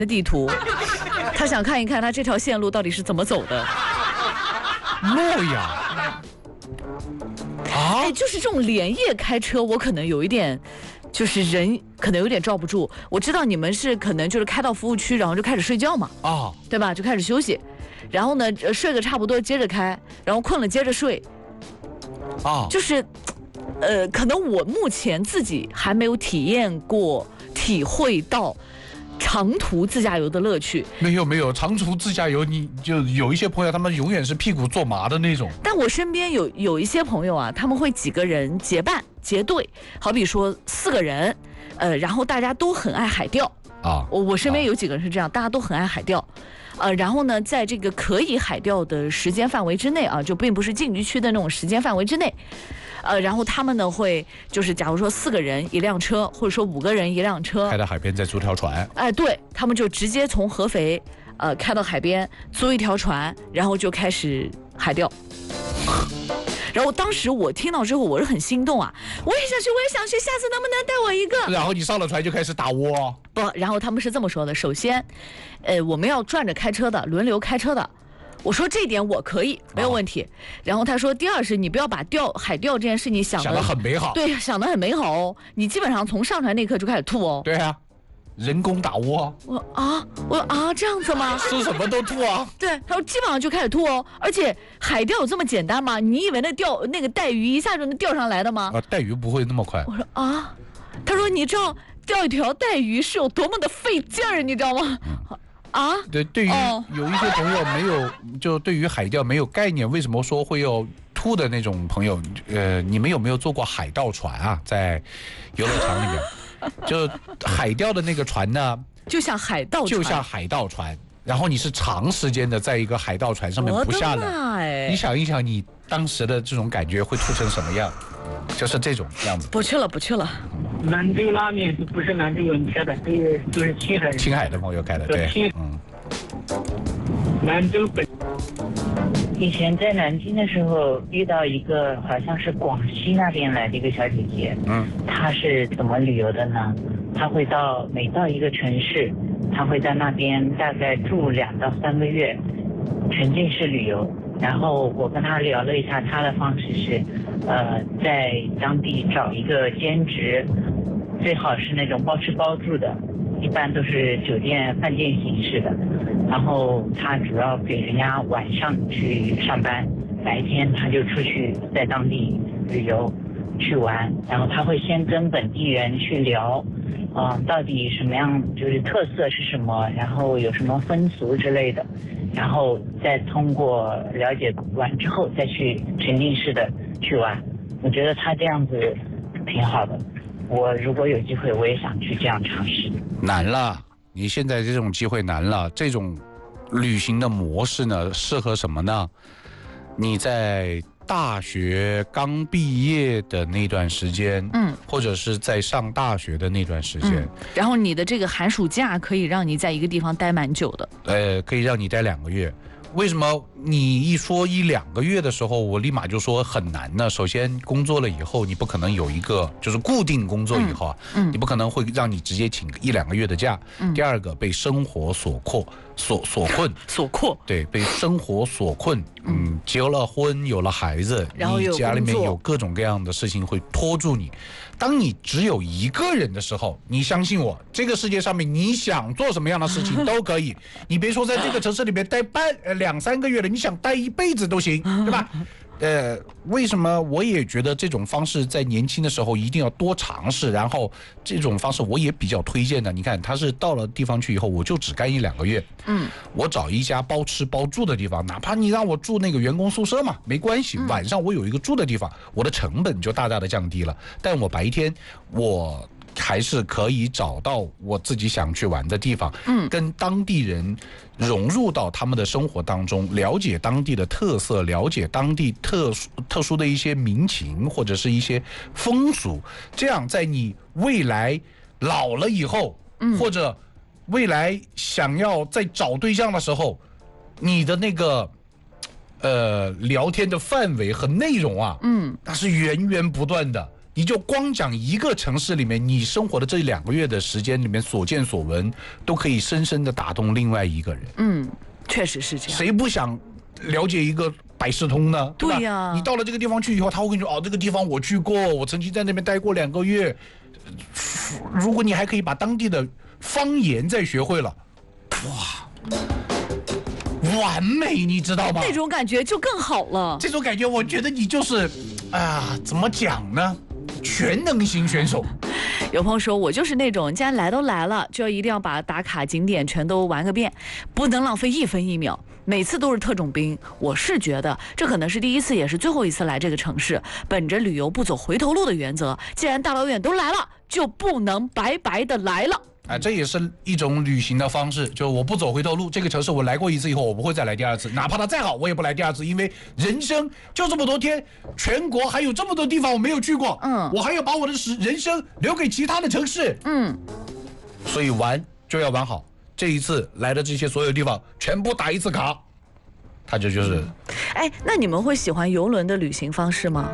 的地图，他想看一看他这条线路到底是怎么走的。 洛阳啊， 哎，就是这种连夜开车，我可能有一点。就是人可能有点罩不住，我知道你们是可能就是开到服务区，然后就开始睡觉嘛，对吧？就开始休息，然后呢睡个差不多接着开，然后困了接着睡，就是，可能我目前自己还没有体会到长途自驾游的乐趣。 没有，长途自驾游你就有一些朋友他们永远是屁股坐麻的那种。 但我身边有一些朋友啊，他们会几个人结伴结队，好比说4个人，然后大家都很爱海钓啊。我身边有几个人是这样，大家都很爱海钓，然后呢，在这个可以海钓的时间范围之内啊，就并不是禁渔区的那种时间范围之内。然后他们呢会就是假如说4个人一辆车，或者说5个人一辆车， 开到海边再租条船。 对，他们就直接从合肥开到海边租一条船，然后就开始海钓。然后当时我听到之后，我是很心动啊！我也想去，下次能不能带我一个？ 然后你上了船就开始打窝。 不，然后他们是这么说的：首先，我们要转着开车的，轮流开车的。我说这点我可以，没有问题。然后他说，第二是你不要把海钓这件事情想得很美好。 对，想得很美好哦。你基本上从上船那一刻就开始吐哦。 对啊。人工打窝。 我说这样子吗？ 吃什么都吐啊。 对，他说基本上就开始吐哦。而且海钓有这么简单吗？你以为那个带鱼一下就能钓上来的吗？ 带鱼不会那么快。 我说他说你知道钓一条带鱼是有多么的费劲儿，你知道吗？ 对于有一些朋友没有，就对于海钓没有概念，为什么说会有吐的那种朋友，你们有没有坐过海盗船啊？在游乐场里面。就海钓的那个船呢， 就像海盗船， 然后你是长时间的在一个海盗船上面不下来，你想一想你当时的这种感觉会吐成什么样，就是这种样子。 不去了。 兰州拉面不是兰州人开的，都是青海的朋友开的，对， 兰州本。 以前在南京的时候遇到一个好像是广西那边来的一个小姐姐，她是怎么旅游的呢？她会每到一个城市，她会在那边大概住2到3个月，沉浸式旅游。然后我跟她聊了一下，她的方式是，在当地找一个兼职，最好是那种包吃包住的，一般都是饭店形式的。然后他主要给人家晚上去上班，白天他就出去在当地旅游去玩。然后他会先跟本地人去聊，到底什么样就是特色是什么，然后有什么风俗之类的，然后再通过了解完之后再去沉浸式的去玩。我觉得他这样子挺好的，我如果有机会我也想去这样尝试。 难了。你现在这种机会难了，这种旅行的模式呢，适合什么呢？你在大学刚毕业的那段时间，或者是在上大学的那段时间， 然后你的这个寒暑假可以让你在一个地方待蛮久的， 可以让你待2个月。为什么你一说1-2个月的时候，我立马就说很难呢？首先，工作了以后，你不可能有一个就是固定工作以后你不可能会让你直接请1-2个月的假。第二个，被生活所困，对，被生活所困。结了婚，有了孩子， 然后你家里面有各种各样的事情会拖住你。当你只有一个人的时候，你相信我，这个世界上面你想做什么样的事情都可以。你别说在这个城市里面待2-3个月了，你想待一辈子都行，对吧？为什么我也觉得这种方式在年轻的时候一定要多尝试，然后这种方式我也比较推荐的。你看他是到了地方去以后，我就只干1-2个月，我找一家包吃包住的地方，哪怕你让我住那个员工宿舍嘛，没关系，晚上我有一个住的地方，我的成本就大大的降低了，但我白天我还是可以找到我自己想去玩的地方，跟当地人融入到他们的生活当中，了解当地的特色，了解当地特殊的一些民情或者是一些风俗，这样在你未来老了以后，或者未来想要再找对象的时候，你的那个聊天的范围和内容啊，那是源源不断的。 你就光讲一个城市里面你生活的这2个月的时间里面所见所闻，都可以深深的打动另外一个人。 确实是这样。 谁不想了解一个百事通呢？对吧？ 对呀， 你到了这个地方去以后，他会跟你说，这个地方我去过，我曾经在那边待过2个月。如果你还可以把当地的方言再学会了，哇，完美，你知道吗？ 那种感觉就更好了。 这种感觉，我觉得你就是怎么讲呢？全能型选手。 有朋友说，我就是那种既然来都来了，就一定要把打卡景点全都玩个遍，不能浪费1分1秒，每次都是特种兵。我是觉得这可能是第一次也是最后一次来这个城市，本着旅游不走回头路的原则，既然大老远都来了，就不能白白的来了。 这也是一种旅行的方式，就我不走回头路。这个城市我来过1次以后，我不会再来第2次，哪怕它再好，我也不来第2次，因为人生就这么多天，全国还有这么多地方我没有去过，我还要把我的人生留给其他的城市，所以玩就要玩好。这一次来的这些所有地方，全部打1次卡，它就是。 那你们会喜欢邮轮的旅行方式吗？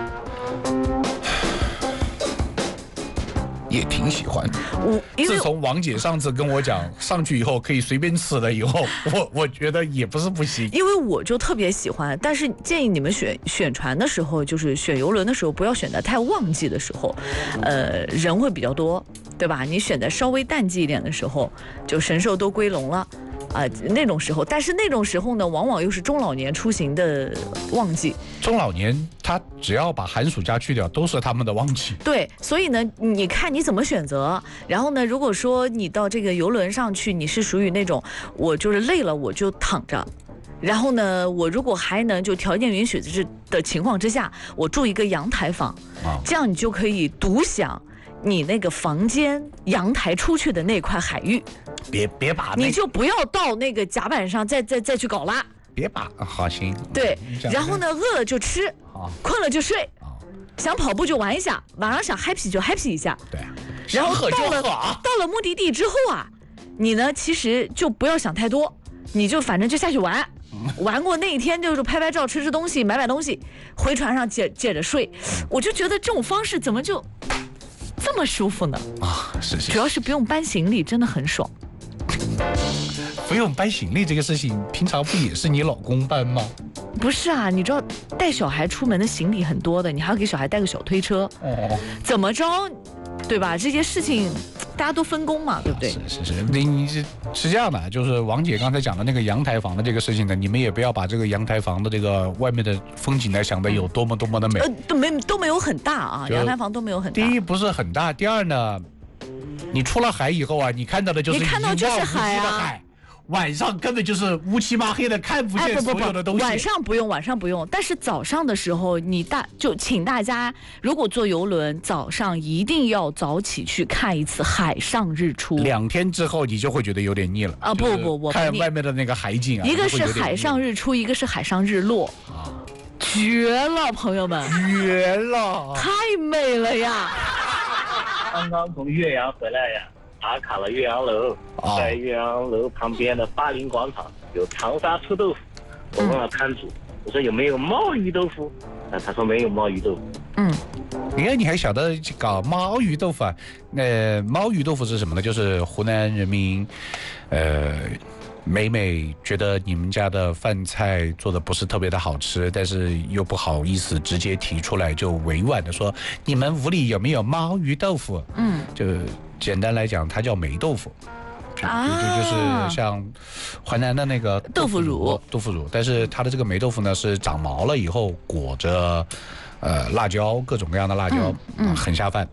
也挺喜欢。自从王姐上次跟我讲上去以后可以随便吃了以后，我觉得也不是不行。 因为我就特别喜欢，但是建议你们选船的时候，就是选邮轮的时候，不要选在太旺季的时候，人会比较多，对吧？你选在稍微淡季一点的时候，就神兽都归笼了。那种时候，但是那种时候呢，往往又是中老年出行的旺季。 中老年他只要把寒暑假去掉，都是他们的旺季。 对，所以呢，你看你怎么选择。然后呢，如果说你到这个邮轮上去，你是属于那种我就是累了我就躺着。然后呢，我如果还能就条件允许的情况之下，我住一个阳台房，这样你就可以独享你那个房间阳台出去的那块海域。 别把你就不要到那个甲板上再去搞啦。 别把好行。 对，然后呢，饿了就吃，困了就睡，想跑步就玩一下，晚上想 happy 就 happy 一下。 对， 然后到了目的地之后你呢其实就不要想太多，你就反正就下去玩。玩过那一天就是拍拍照、吃东西、买东西，回船上接着睡。我就觉得这种方式怎么就这么舒服呢？ 是。 主要是不用搬行李，真的很爽。 不用搬行李这个事情，平常不也是你老公搬吗？ 不是你知道带小孩出门的行李很多的，你还要给小孩带个小推车，怎么着，对吧？这些事情大家都分工嘛，对不对？ 是，你是这样的，就是王姐刚才讲的那个阳台房的这个事情呢，你们也不要把这个阳台房的这个外面的风景呢想得有多么的美， 都没有很大阳台房都没有很大。 第一不是很大，第二呢，你出了海以后你看到的就是海晚上根本就是乌漆嘛黑的，看不见所有的东西。 晚上不用，但是早上的时候，就请大家，如果坐邮轮，早上一定要早起去看一次海上日出。 2天之后，你就会觉得有点腻了不， 看外面的那个海景一个是海上日出，一个是海上日落，绝了，朋友们， 绝了， 太美了呀！ 刚刚从岳阳回来呀。打卡了岳阳楼，在岳阳楼旁边的巴林广场有长沙臭豆腐。我问了摊主，我说有没有毛鱼豆腐？他说没有毛鱼豆腐。 你看你还晓得搞毛鱼豆腐毛鱼豆腐是什么呢？就是湖南人民，每觉得你们家的饭菜做的不是特别的好吃，但是又不好意思直接提出来，就委婉的说你们屋里有没有毛鱼豆腐？就简单来讲，它叫霉豆腐，就是像淮南的那个豆腐乳， 但是它的这个霉豆腐呢是长毛了以后裹着辣椒，各种各样的辣椒，很下饭。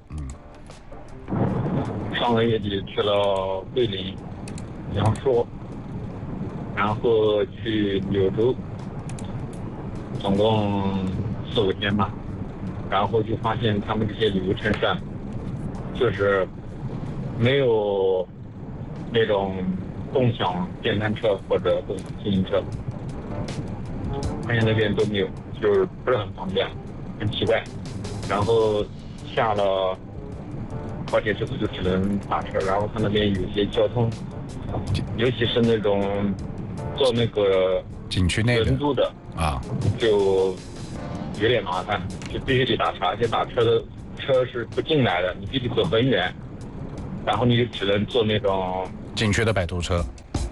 上个月底去了桂林、阳朔，然后去柳州，总共4、5天吧。然后就发现他们这些旅游城市就是没有那种共享电单车或者共享自行车，发现那边都没有，就是不是很方便，很奇怪。然后下了高铁之后就只能打车，然后他那边有些交通，尤其是那种做那个景区内轮的就有点麻烦，就必须得打车，而且打车的车是不进来的，你必须走很远，然后你就只能坐那种紧缺的摆渡车。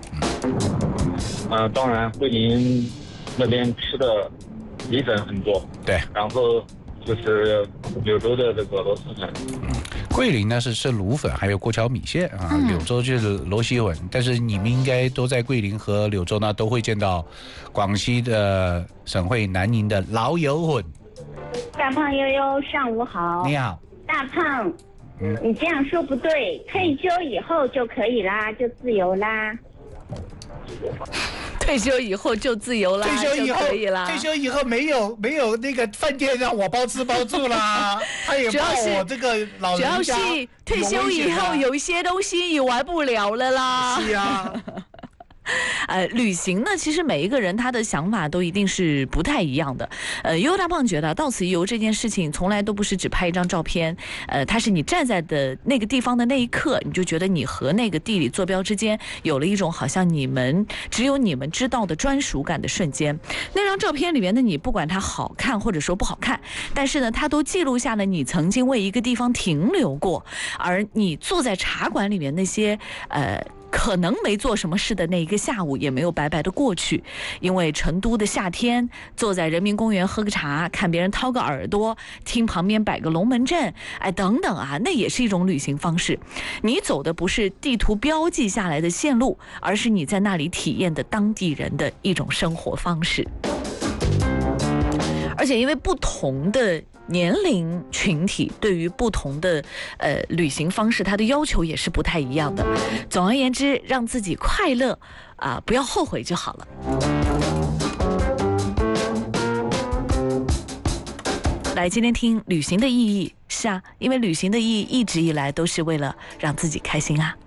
当然桂林那边吃的米粉很多， 对， 然后就是柳州的这个螺蛳粉。 桂林呢是吃卤粉，还有过桥米线啊，柳州就是螺蛳粉。但是你们应该都在桂林和柳州呢，都会见到广西的省会南宁的老友粉。 大胖悠悠，上午好。 你好， 大胖，你这样说不对，退休以后就可以啦，就自由啦。 退休以后就自由啦， 退休以后就可以啦。 退休以后没有那个饭店让我包吃包住啦，他也怕我这个老人家。 主要是退休以后有一些东西也玩不了了啦。 是啊。 旅行呢，其实每一个人他的想法都一定是不太一样的。悠悠大胖觉得到此一游这件事情从来都不是只拍一张照片，它是你站在的那个地方的那一刻，你就觉得你和那个地理坐标之间有了一种好像只有你们知道的专属感的瞬间。那张照片里面的你，不管它好看或者说不好看，但是呢，它都记录下了你曾经为一个地方停留过，而你坐在茶馆里面那些可能没做什么事的那一个下午也没有白白的过去，因为成都的夏天，坐在人民公园喝个茶，看别人掏个耳朵，听旁边摆个龙门阵，等等啊，那也是一种旅行方式。你走的不是地图标记下来的线路，而是你在那里体验的当地人的一种生活方式。而且因为不同的年龄群体对于不同的旅行方式，它的要求也是不太一样的。总而言之，让自己快乐不要后悔就好了。来，今天听旅行的意义，是啊，因为旅行的意义一直以来都是为了让自己开心啊。